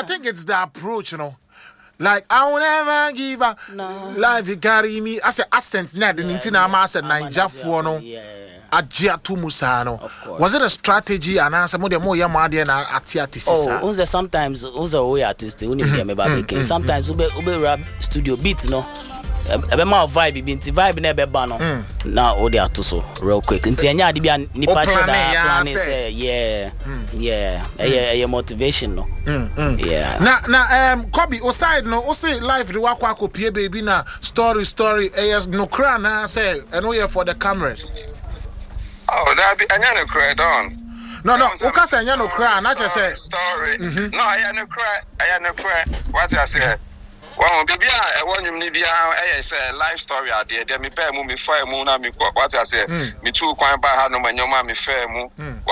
think it's the approach, you know. Like I will never give up. Life you carry me. I said accent na the Nintina Master Niger for no. Ajia to Musano. Was it a strategy and answer more yamadi and artists? Oh, sometimes way artists sometimes ube rap studio beats no. Ebe ma vibe vibe na ebe ba no. Na o dey atoso real quick. Nti enya ade bia nipa share plan say yeah motivation no. Yeah. Na Kobe aside no o say life the wakwa kopie baby na story no cry na say eno here for the cameras. Oh, that be anya no cry don. No, o ka say anya no cry na just say story. No, anya no cry. What I say? Well, baby, I want you to say life story. I did. Me pay me fair moon. Me what I say. Me too quite bad. No man, your mommy fair moon.